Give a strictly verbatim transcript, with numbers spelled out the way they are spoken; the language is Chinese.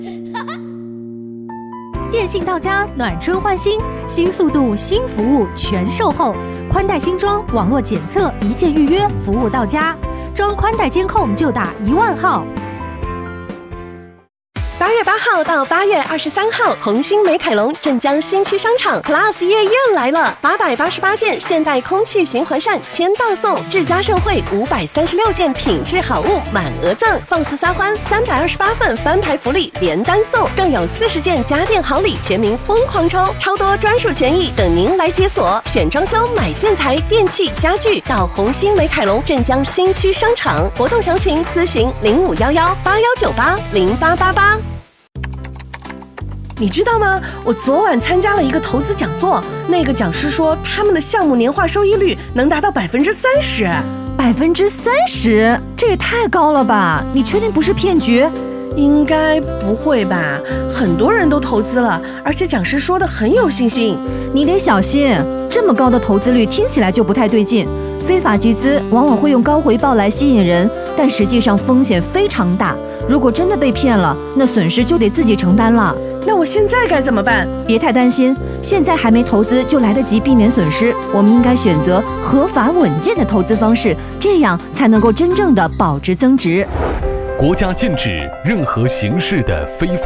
电信到家，暖春换新，新速度、新服务全售后，宽带新装，网络检测，一键预约，服务到家。装宽带监控就打一万号。 八月八号到八月二十三号，红星美凯龙镇江新区商场 Plus 夜宴来了，八百八十八件现代空气循环扇签到送，智家盛会五百三十六件品质好物满额赠，放肆撒欢三百二十八份翻牌福利连单送，更有四十件家电好礼全民疯狂抽，超多专属权益等您来解锁。选装修买建材、电器、家具，到红星美凯龙镇江新区商场，活动详情咨询零五幺幺八幺九八零八八八。你知道吗？我昨晚参加了一个投资讲座，那个讲师说他们的项目年化收益率能达到百分之三十。 百分之三十，这也太高了吧？你确定不是骗局？ 应该不会吧？很多人都投资了，而且讲师说的很有信心。 你得小心，这么高的投资率听起来就不太对劲。非法集资往往会用高回报来吸引人，但实际上风险非常大。如果真的被骗了，那损失就得自己承担了。 那我现在该怎么办？ 别太担心，现在还没投资就来得及避免损失。我们应该选择合法稳健的投资方式，这样才能够真正的保值增值。 国家禁止任何形式的非法